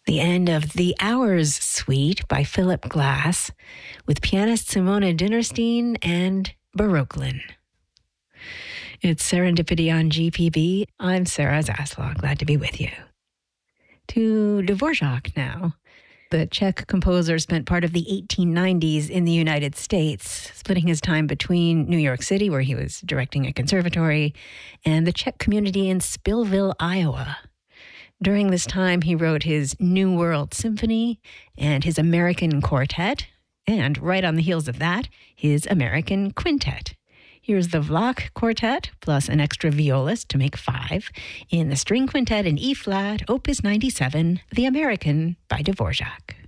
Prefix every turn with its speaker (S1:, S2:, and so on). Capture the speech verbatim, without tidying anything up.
S1: The end of The Hours Suite by Philip Glass with pianist Simona Dinnerstein and Baroquelin. It's Serendipity on G P B. I'm Sarah Zaslaw. Glad to be with you. To Dvorak now. The Czech composer spent part of the eighteen nineties in the United States, splitting his time between New York City, where he was directing a conservatory, and the Czech community in Spillville, Iowa. During this time, he wrote his New World Symphony and his American Quartet, and right on the heels of that, his American Quintet. Here's the Vlach Quartet, plus an extra violist to make five, in the String Quintet in E-flat, Opus ninety-seven, The American by Dvorak.